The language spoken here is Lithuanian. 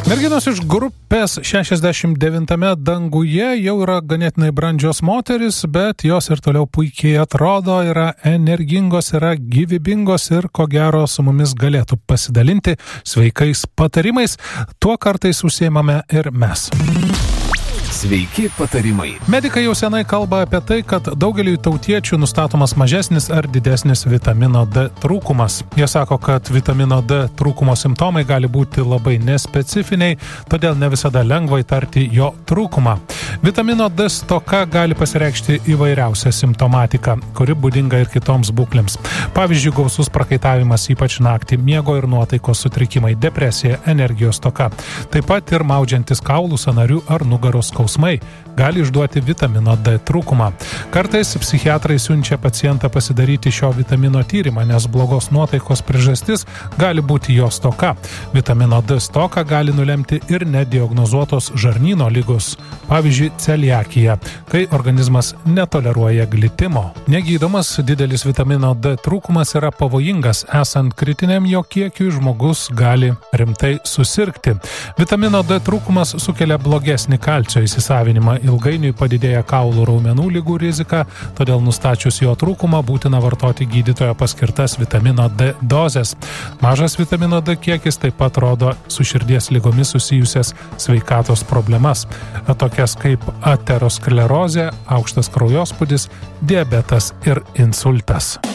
Merginos iš grupės 69 danguje jau yra ganėtinai brandžios moteris, bet jos ir toliau puikiai atrodo, yra energingos, yra gyvybingos ir ko gero su mumis galėtų pasidalinti sveikais patarimais. Tuo kartais užsiimame ir mes. Sveiki patarimai. Medikai jau senai kalba apie tai, kad daugeliui tautiečių nustatomas mažesnis ar didesnis vitamino D trūkumas. Jie sako, kad vitamino D trūkumo simptomai gali būti labai nespecifiniai, todėl ne visada lengva įtarti jo trūkumą. Vitamino D stoka gali pasireikšti įvairiausią simptomatiką, kuri būdinga ir kitoms būklėms. Pavyzdžiui, gausus prakaitavimas ypač naktį, miego ir nuotaikos sutrikimai, depresija, energijos stoka. Taip pat ir maudžiantis kaulų, sąnarių ar nugaros skausmai gali išduoti vitamino D trūkumą. Kartais psichiatrai siunčia pacientą pasidaryti šio vitamino tyrimą, nes blogos nuotaikos priežastis gali būti jo stoka. Vitamino D stoką gali nulemti ir nediagnozuotos žarnyno ligos, pavyzdžiui, celiakija, kai organizmas netoleruoja glitimo. Negydomas didelis vitamino D trūkumas yra pavojingas, esant kritiniam jo kiekiui žmogus gali rimtai susirgti. Vitamino D trūkumas sukelia blogesnį kalcio įsisavinimą, ilgainiui padidėja kaulų raumenų ligų rizika, todėl nustačius jo trūkumą būtina vartoti gydytojo paskirtas vitamino D dozes. Mažas vitamino D kiekis taip pat rodo su širdies ligomis susijusias sveikatos problemas, tokias kaip aterosklerozė, aukštas kraujospūdis, diabetas ir insultas.